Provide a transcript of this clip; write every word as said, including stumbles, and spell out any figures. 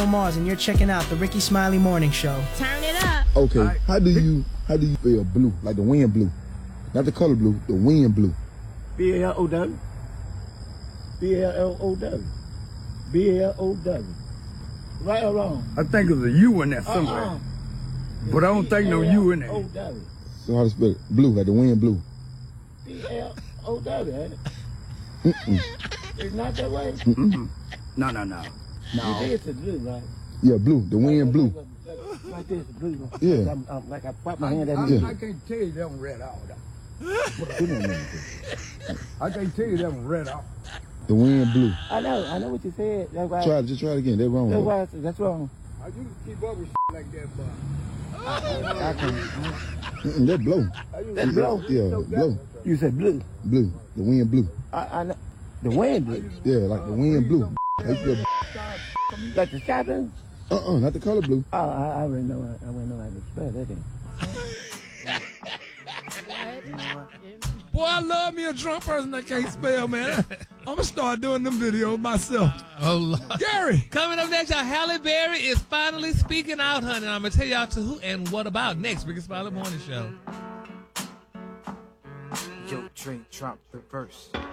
Mars, and you're checking out the Ricky Smiley Morning Show. Turn it up. Okay, right. how do you how do you spell blue? Like the wind blue, not the color blue, the wind blue. B A L O W. B A L O W. B A L O W. Right or wrong? I think there's a U in there somewhere, uh-uh. but I don't think no U in there. So how to spell it? Blue, like the wind blue. B L O W, ain't it? Mm-mm. It's not that way? Mm-mm. No, no, no. No. It's a blue, right? Yeah, blue. The wind blue. Like this, blue. Yeah. I'm, I'm, like I pop my hand at I, me. I, I can't tell you that one red out. I can't tell you that one red out. The wind blue. I know. I know what you said. That's why. Try it. Just try it again. That's wrong. That's why. That's wrong. I used to keep up with like that, but. I, I can't. Mm-mm, that's blow. That's blow. Yeah, blow. You said blue. Blue. The wind blue. I, I know. The wind blue. Yeah, like the wind blue. Like the sky blue? Uh-uh, not the color blue. Oh, I, I already know. I already know how to spell that then. Boy, I love me a drunk person that can't spell, man. I'm gonna start doing them videos myself. Oh, Lord. Gary. Coming up next, y'all, Halle Berry is finally speaking out, honey. I'm gonna tell y'all to who and what about next. Ricky Smiley Morning Show. Yo, Trey, drop the verse.